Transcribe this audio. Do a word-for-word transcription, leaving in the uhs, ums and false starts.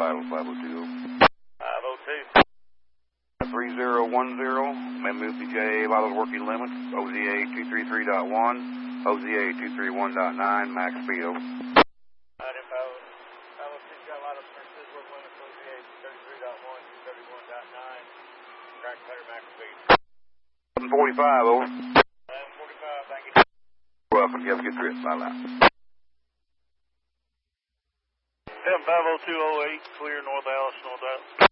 Vital five oh two. five oh two. three zero one zero, may move the J A Vitals working limits, O Z A two three three point one, O Z A two three one point nine, max speed over. Alright, info. five oh two, got a lot of purchases, work limits, O Z A thirty-three point one, thirty-one point nine, track cutter max speed. seven forty-five, over. seven forty-five, thank you. Welcome, you have a good trip, bye bye. seven five oh two oh eight, clear North Alice, North Alice.